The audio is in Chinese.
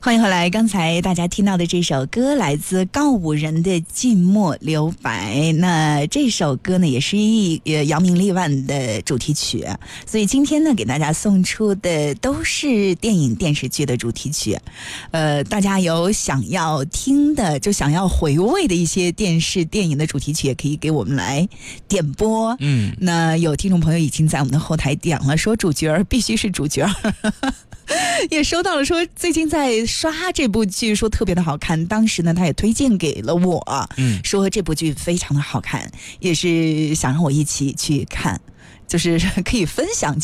欢迎回来，刚才大家听到的这首歌来自告五人的《寂寞留白》。那这首歌呢也是扬名立万的主题曲，所以今天呢给大家送出的都是电影电视剧的主题曲。大家有想要听的就想要回味的一些电视电影的主题曲，也可以给我们来点播。那有听众朋友已经在我们的后台点了，说主角必须是主角也收到了，说最近在刷这部剧，说特别的好看。当时呢他也推荐给了我，说这部剧非常的好看，也是想让我一起去看，就是可以分享